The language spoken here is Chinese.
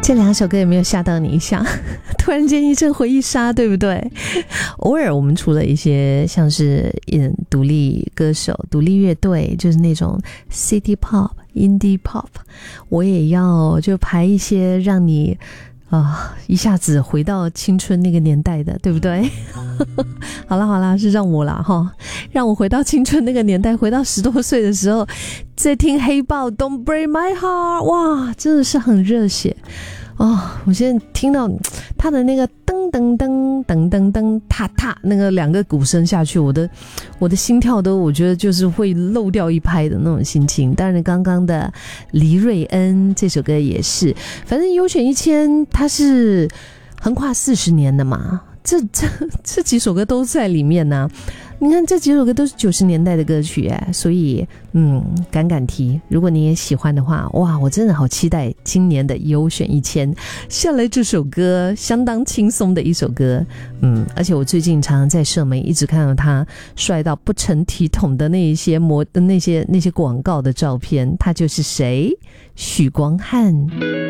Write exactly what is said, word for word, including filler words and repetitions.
这两首歌有没有吓到你一下？突然间一阵回忆杀，对不对？偶尔我们除了一些像是嗯独立歌手、独立乐队，就是那种 City Pop、Indie Pop， 我也要就排一些让你啊、呃，一下子回到青春那个年代的，对不对？好啦好啦，是让我啦哈，让我回到青春那个年代，回到十多岁的时候，在听黑豹 Don't Break My Heart， 哇，真的是很热血哦！我现在听到他的那个噔噔噔噔噔噔踏踏那个两个鼓声下去，我的我的心跳都我觉得就是会漏掉一拍的那种心情。当然刚刚的黎瑞恩这首歌也是，反正优选一千它是横跨四十年的嘛，这这这几首歌都在里面呢、啊。你看这几首歌都是九十年代的歌曲哎，所以嗯，敢敢提，如果你也喜欢的话，哇，我真的好期待今年的优选一千下来这首歌，相当轻松的一首歌，嗯，而且我最近常常在社媒一直看到他帅到不成体统的那一些模那些那些广告的照片，他就是谁？许光汉。